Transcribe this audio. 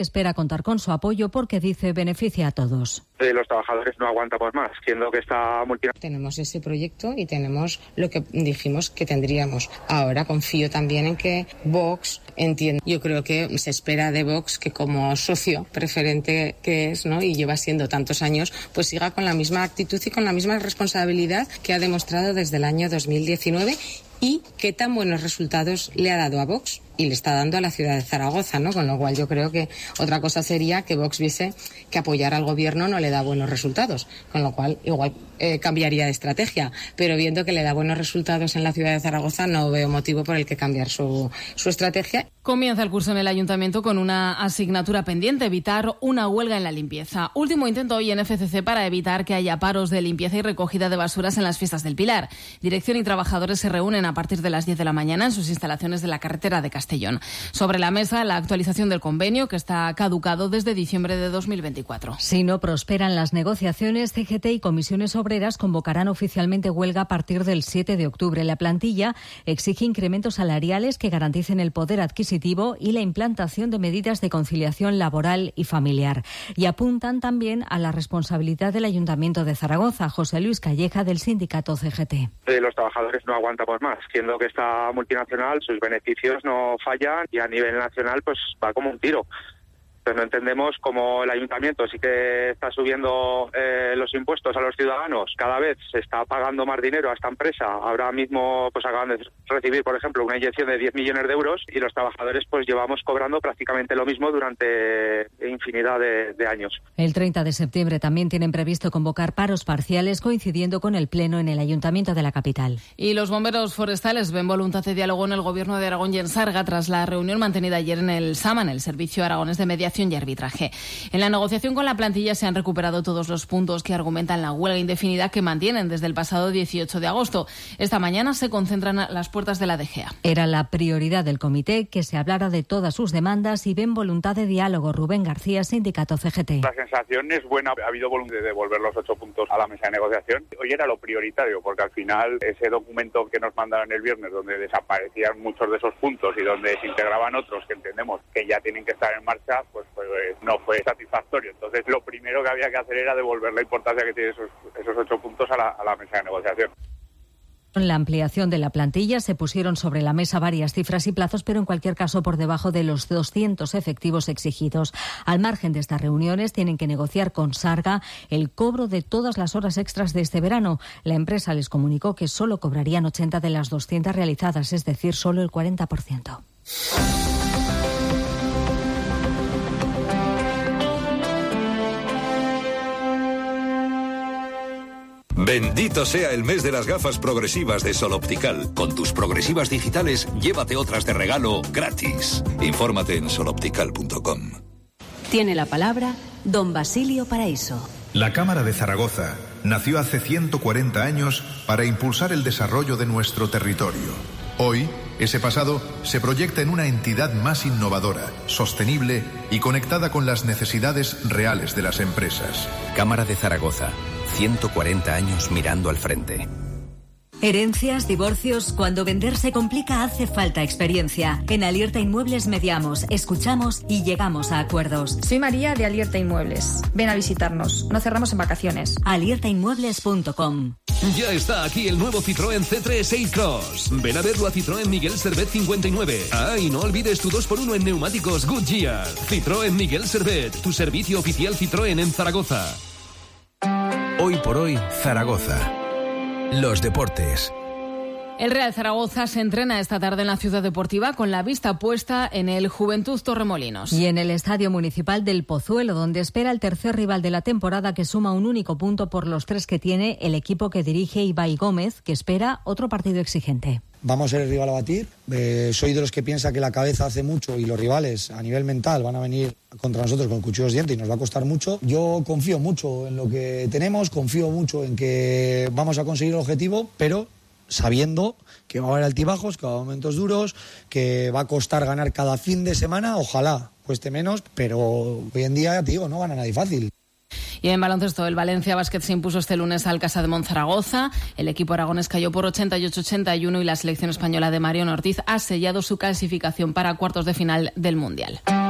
Espera contar con su apoyo porque dice beneficia a todos. Los trabajadores no aguantamos más, siendo que esta multinacional. Tenemos ese proyecto y tenemos lo que dijimos que tendríamos. Ahora confío también en que Vox entienda. Yo creo que se espera de Vox que como socio preferente que es, ¿no? Y lleva siendo tantos años, pues siga con la misma actitud y con la misma responsabilidad que ha demostrado desde el año 2019 y qué tan buenos resultados le ha dado a Vox y le está dando a la ciudad de Zaragoza, ¿no? Con lo cual yo creo que otra cosa sería que Vox viese que apoyar al gobierno no le da buenos resultados, con lo cual igual cambiaría de estrategia, pero viendo que le da buenos resultados en la ciudad de Zaragoza no veo motivo por el que cambiar su estrategia. Comienza el curso en el Ayuntamiento con una asignatura pendiente, evitar una huelga en la limpieza. Último intento hoy en FCC para evitar que haya paros de limpieza y recogida de basuras en las fiestas del Pilar. Dirección y trabajadores se reúnen a partir de las 10 de la mañana en sus instalaciones de la carretera de Castellón. Sobre la mesa, la actualización del convenio que está caducado desde diciembre de 2024. Si no prosperan las negociaciones, CGT y comisiones obreras convocarán oficialmente huelga a partir del 7 de octubre. La plantilla exige incrementos salariales que garanticen el poder adquisitivo y la implantación de medidas de conciliación laboral y familiar. Y apuntan también a la responsabilidad del Ayuntamiento de Zaragoza. José Luis Calleja, del sindicato CGT. Los trabajadores no aguantamos más, siendo que esta multinacional, sus beneficios no fallan y a nivel nacional pues va como un tiro. Pues no entendemos cómo el ayuntamiento sí que está subiendo los impuestos a los ciudadanos. Cada vez se está pagando más dinero a esta empresa. Ahora mismo pues acaban de recibir, por ejemplo, una inyección de 10 millones de euros y los trabajadores pues llevamos cobrando prácticamente lo mismo durante infinidad de años. El 30 de septiembre también tienen previsto convocar paros parciales coincidiendo con el pleno en el Ayuntamiento de la capital. Y los bomberos forestales ven voluntad de diálogo en el Gobierno de Aragón y en Sarga tras la reunión mantenida ayer en el SAMA, en el Servicio Aragonés de Mediación y Arbitraje. En la negociación con la plantilla se han recuperado todos los puntos que argumentan la huelga indefinida que mantienen desde el pasado 18 de agosto. Esta mañana se concentran a las puertas de la DGA. Era la prioridad del comité que se hablara de todas sus demandas y ven voluntad de diálogo. Rubén García, sindicato CGT. La sensación es buena. Ha habido voluntad de devolver los 8 puntos a la mesa de negociación. Hoy era lo prioritario porque al final ese documento que nos mandaron el viernes donde desaparecían muchos de esos puntos y donde se integraban otros que entendemos que ya tienen que estar en marcha, pues no fue satisfactorio. Entonces lo primero que había que hacer era devolver la importancia que tienen esos 8 puntos a la mesa de negociación. Con la ampliación de la plantilla se pusieron sobre la mesa varias cifras y plazos, pero en cualquier caso por debajo de los 200 efectivos exigidos. Al margen de estas reuniones tienen que negociar con Sarga el cobro de todas las horas extras de este verano. La empresa les comunicó que solo cobrarían 80 de las 200 realizadas, es decir, solo el 40%. Bendito sea el mes de las gafas progresivas de Sol Optical. Con tus progresivas digitales, llévate otras de regalo gratis. Infórmate en soloptical.com. Tiene la palabra don Basilio Paraíso. La Cámara de Zaragoza nació hace 140 años para impulsar el desarrollo de nuestro territorio. Hoy, ese pasado se proyecta en una entidad más innovadora, sostenible y conectada con las necesidades reales de las empresas. Cámara de Zaragoza. 140 años mirando al frente. Herencias, divorcios, cuando vender se complica hace falta experiencia. En Alierta Inmuebles mediamos, escuchamos y llegamos a acuerdos. Soy María de Alierta Inmuebles. Ven a visitarnos, no cerramos en vacaciones. aliertainmuebles.com. Ya está aquí el nuevo Citroën C3 A-Cross. Ven a verlo a Citroën Miguel Servet 59. Ah, y no olvides tu 2x1 en neumáticos Goodyear. Citroën Miguel Servet, tu servicio oficial Citroën en Zaragoza. Hoy por hoy, Zaragoza. Los deportes. El Real Zaragoza se entrena esta tarde en la Ciudad Deportiva con la vista puesta en el Juventud Torremolinos. Y en el Estadio Municipal del Pozuelo, donde espera el tercer rival de la temporada que suma un único punto por los 3 que tiene el equipo que dirige Ibai Gómez, que espera otro partido exigente. Vamos a ser el rival a batir. Soy de los que piensa que la cabeza hace mucho y los rivales a nivel mental van a venir contra nosotros con cuchillos de dientes y nos va a costar mucho. Yo confío mucho en lo que tenemos, confío mucho en que vamos a conseguir el objetivo, pero sabiendo que va a haber altibajos, que va a haber momentos duros, que va a costar ganar cada fin de semana, ojalá cueste menos, pero hoy en día, te digo, no gana nadie fácil. Y en baloncesto, el Valencia Basket se impuso este lunes al Casa de Monzaragoza. El equipo aragonés cayó por 88-81 y la selección española de Mariano Ortiz ha sellado su clasificación para cuartos de final del Mundial.